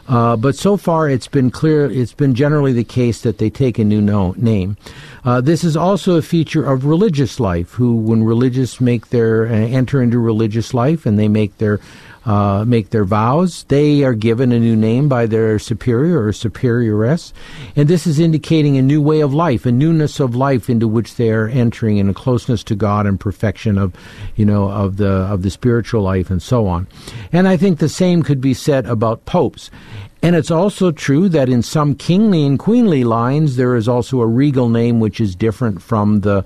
But so far, it's been generally the case that they take a new name. This is also a feature of religious life, when religious enter into religious life and they make their vows, they are given a new name by their superior or superioress, and this is indicating a new way of life, a newness of life into which they are entering, in a closeness to God and perfection of the spiritual life and so on. And I think the same could be said about popes. And it's also true that in some kingly and queenly lines, there is also a regal name which is different from the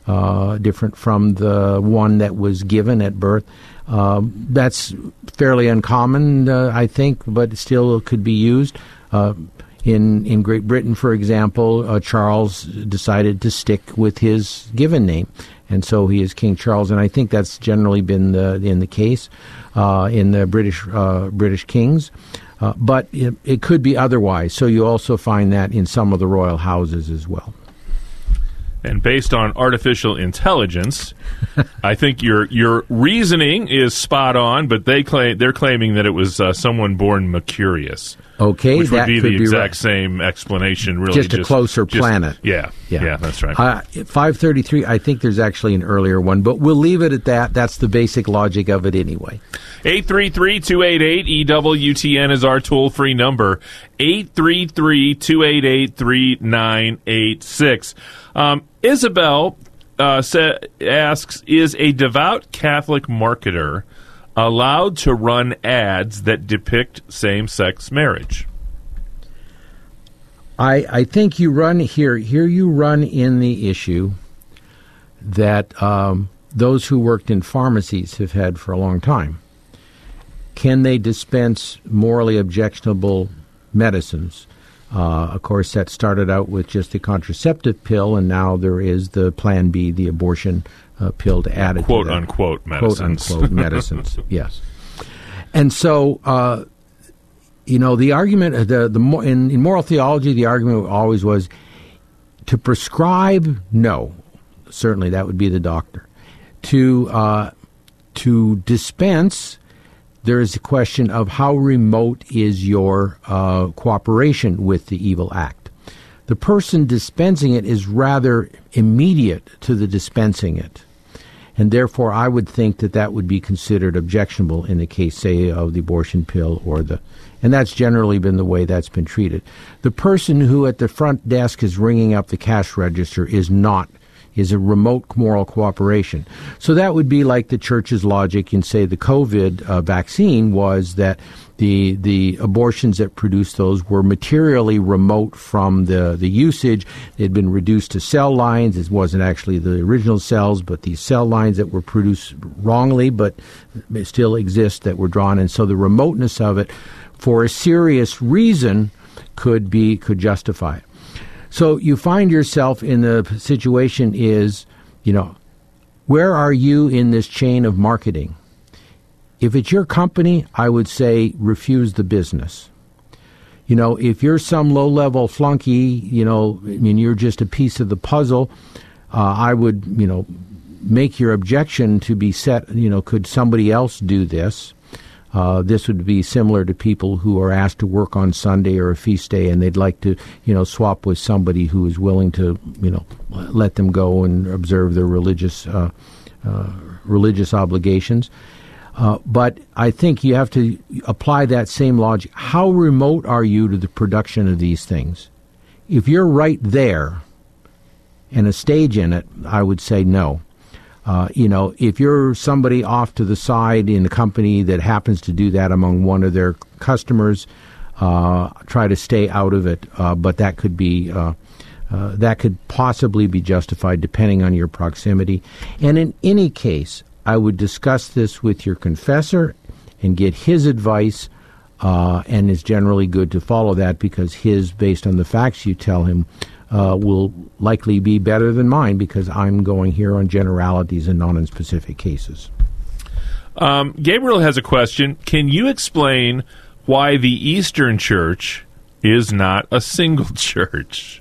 one that was given at birth. That's fairly uncommon, I think, but still could be used. In Great Britain, for example, Charles decided to stick with his given name, and so he is King Charles. And I think that's generally been in the case in the British kings. But it could be otherwise. So you also find that in some of the royal houses as well. And based on artificial intelligence, I think your reasoning is spot on. But they're claiming that it was someone born Mercurius. Okay, which would be the exact right. same explanation. Really, just a closer planet. Yeah, that's right. 533. I think there's actually an earlier one, but we'll leave it at that. That's the basic logic of it anyway. 833-288-EWTN is our toll-free number. 833-288-3986. Isabel asks, is a devout Catholic marketer allowed to run ads that depict same-sex marriage? I think you run here you run in the issue that those who worked in pharmacies have had for a long time. Can they dispense morally objectionable medicines? Of course, that started out with just the contraceptive pill, and now there is the Plan B, the abortion pill to add it to that. Quote-unquote medicines. Quote-unquote medicines, yes. And so, the argument, in moral theology, the argument always was to prescribe, no. Certainly, that would be the doctor. To dispense, there is a question of how remote is your cooperation with the evil act. The person dispensing it is rather immediate to the dispensing it. And therefore, I would think that would be considered objectionable in the case, say, of the abortion pill and that's generally been the way that's been treated. The person who at the front desk is ringing up the cash register is a remote moral cooperation. So that would be like the church's logic in, say, the COVID vaccine was that the abortions that produced those were materially remote from the usage. They had been reduced to cell lines. It wasn't actually the original cells, but these cell lines that were produced wrongly but still exist that were drawn. And so the remoteness of it, for a serious reason, could justify it. So you find yourself in the situation is, where are you in this chain of marketing? If it's your company, I would say refuse the business. If you're some low-level flunky, you're just a piece of the puzzle, I would, make your objection to be set, could somebody else do this? This would be similar to people who are asked to work on Sunday or a feast day, and they'd like to, swap with somebody who is willing to, let them go and observe their religious obligations. But I think you have to apply that same logic. How remote are you to the production of these things? If you're right there and a stage in it, I would say no. If you're somebody off to the side in a company that happens to do that among one of their customers, try to stay out of it. But that could be that could possibly be justified depending on your proximity. And in any case, I would discuss this with your confessor and get his advice. And it's generally good to follow that because his, based on the facts you tell him, will likely be better than mine because I'm going here on generalities and not on specific cases. Gabriel has a question. Can you explain why the Eastern Church is not a single church?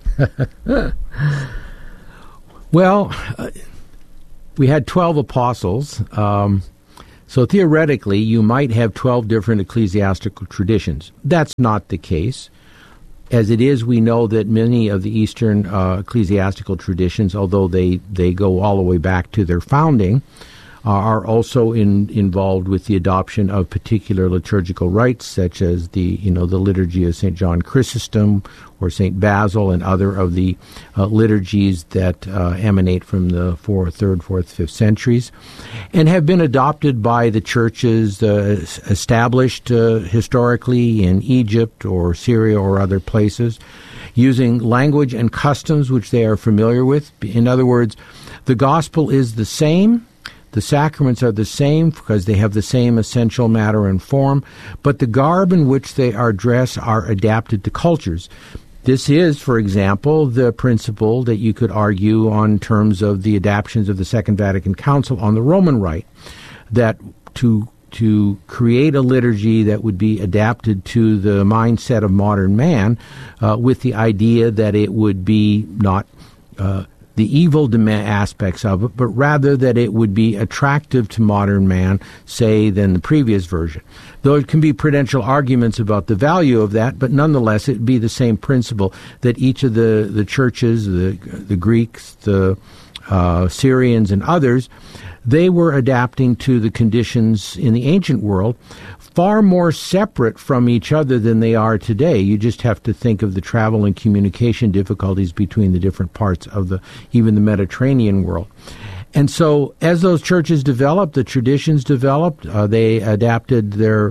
Well, we had 12 apostles. So theoretically, you might have 12 different ecclesiastical traditions. That's not the case. As it is, we know that many of the Eastern ecclesiastical traditions, although they go all the way back to their founding, are also involved with the adoption of particular liturgical rites, such as the liturgy of St. John Chrysostom or St. Basil and other of the liturgies that emanate from the 3rd, 4th, 5th centuries, and have been adopted by the churches established historically in Egypt or Syria or other places, using language and customs which they are familiar with. In other words, the gospel is the same. The sacraments are the same because they have the same essential matter and form, but the garb in which they are dressed are adapted to cultures. This is, for example, the principle that you could argue on terms of the adaptations of the Second Vatican Council on the Roman Rite, that to create a liturgy that would be adapted to the mindset of modern man, with the idea that it would be not the evil aspects of it, but rather that it would be attractive to modern man, say, than the previous version. Though it can be prudential arguments about the value of that, but nonetheless it would be the same principle that each of the churches, the Greeks, the Syrians and others, they were adapting to the conditions in the ancient world, far more separate from each other than they are today. You just have to think of the travel and communication difficulties between the different parts of even the Mediterranean world. And so as those churches developed, the traditions developed, they adapted their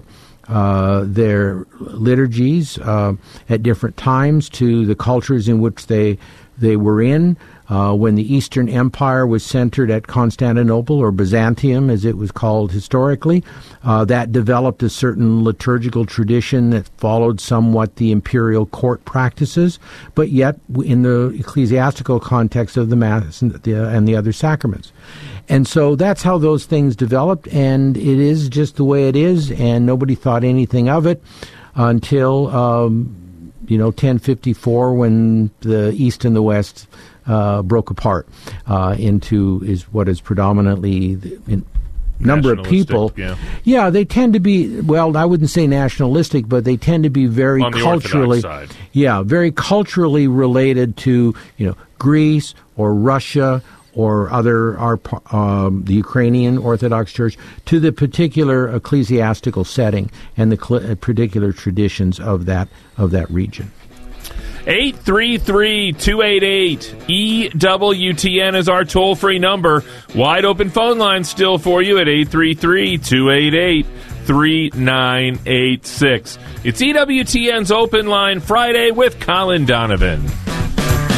liturgies at different times to the cultures in which they were in. When the Eastern Empire was centered at Constantinople, or Byzantium as it was called historically, that developed a certain liturgical tradition that followed somewhat the imperial court practices, but yet in the ecclesiastical context of the Mass and the other sacraments. And so that's how those things developed, and it is just the way it is, and nobody thought anything of it until 1054, when the East and the West broke apart into what is predominantly the number of people. Yeah, they tend to be, well, I wouldn't say nationalistic, but they tend to be very on the culturally, Orthodox side. Yeah, very culturally related to Greece or Russia or the Ukrainian Orthodox Church, to the particular ecclesiastical setting and the particular traditions of that region. 833-288-EWTN is our toll-free number. Wide open phone line still for you at 833-288-3986. It's EWTN's Open Line Friday with Colin Donovan.